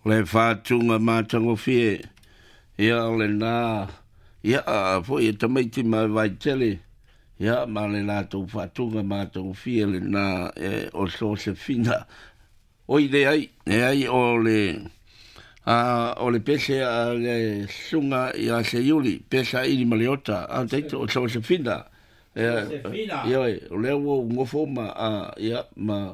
le whātunga mātango fie, ia o le nā, ia fo i tamaiti mai vai tele, ia ma le nātou whātunga mātango fie le nā o so se fina. Oi le ai o le pese a le sunga i a se iuli, pesa ili maleota, a teito o so se fina. Ia o leo o ngofo ia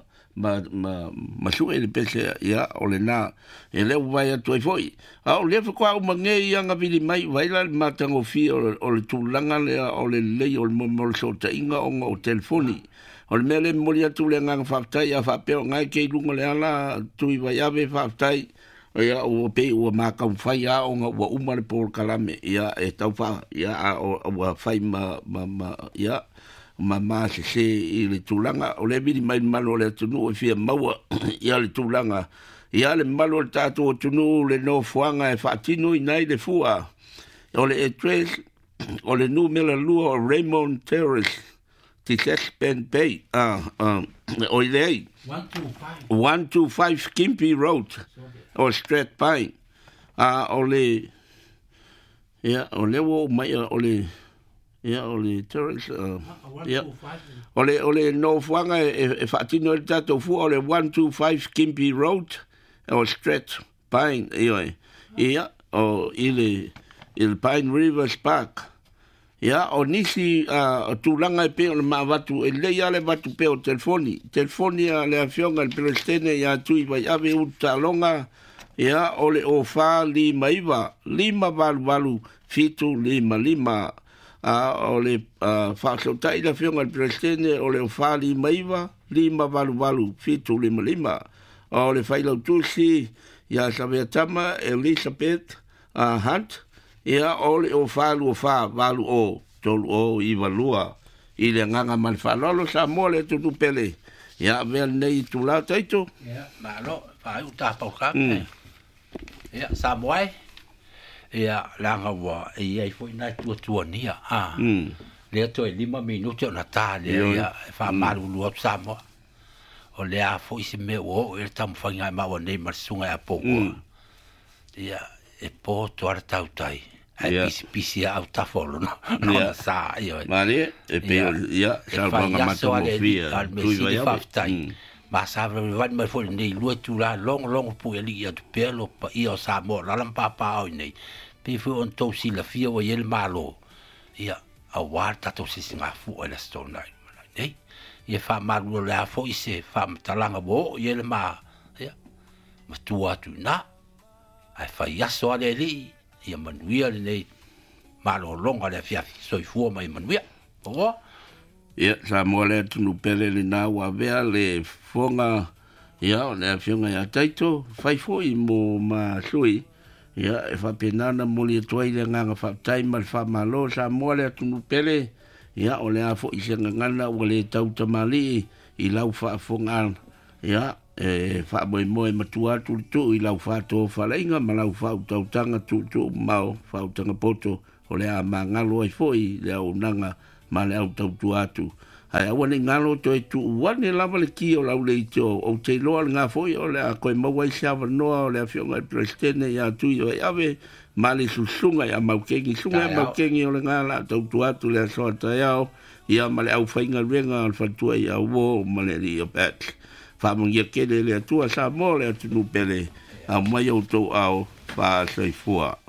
ma sue le pese ia o le nā e leo vai atu ai foi a o lea whakua o mange i anga vili mai vaila le matango fi o le tūlanga lea o le lei o le momol so ta inga o telefoni o le mea le mori atu le ngang whaftai a whapeo ngai kei lunga le ala tui vai ave whaftai ia o pe o makau whai a o ngā ua uma le pōr kalame ia e tau wha ia a o whai ia ma se i le tūlanga o le vili mai malo le tunu o fia maua ia le tūlanga ia le malo le tātou o tunu le no fuanga e whaatino i nai le fua o le address o le numela lua o Raymond Terrace T-Sex Ben Bay o i lei 125 Kimpy Road o Strat Pine o le ia o le o mai o le ia o le terrace ia o le no fuanga e fatino el tato fu o le 125 Kimpy Road o Strat Pine ia o il Pine Rivers Park ia o nisi tulanga e pe o le mavatu e le ia le vatu pe o telefoni a le afionga le pelestene ia tui vai ave utalonga ia o le ofa lima valu fitu lima o le whaasotai la whionga le presidente o le ofali maiva lima valu fitu lima o le whailau tusi ia savea tama Elizabeth Hunt ia o le ofalu valu o tolu o iwa lua i le nganga man whalolo sa mo le tutu pele ia vea nei tu la taito ia malo whai uta paukang ia sa moai ia langa wa ia i foi na tua nia le to e 5 minuti ona ta le ia fa malu lu samo o le a foi se me o e tam fanga ma o nei marsunga a pouco ia e po to ar tautai ai pisi au ta folo no sa ia mali e pe ia salvanga matomofia tu vai ai ma savre vai mai foi nei lu tu la long pu eli ia tu pelo pa io sa mo la lampa pa o nei pe fu on to si la fia o el malo ia a warta to si singa fu o la stone nei ia fa malu la fo ise fa talanga bo ia ma ia ma tu atu na ai fa ia so ale li ia manuia nei malo longa le fia so fu mai manuia o ia sa mo le tunu pele le na wa vea le fonga ia le fionga ia taito fai foi mo ma sui ia e fa penana mo le toi le nganga fa taima fa malo sa mo le tunu pele ia o le afo i se ngana o le tau tamali i lau fa fonga ia e fa mo matua tu i lau fa to fa lenga ma lau fa tau tanga tu mau fa tanga poto o le a mangalo ai foi le o nanga ma le au tau atu ai awane ngalo to e tu wane lava le ki o lau le ito o te loa ngā foi o le a koe mawai siawa noa o le a fionga i presidene ia tui o e ave ma le susunga ia maukengi sunga ia maukengi o le ngā la tau atu le a soa tai au ia ma le au whainga renga al fatua ia uo ma le li o pat whamungia kele le atua sa mo le atunu pele a mai au tau au wha soifua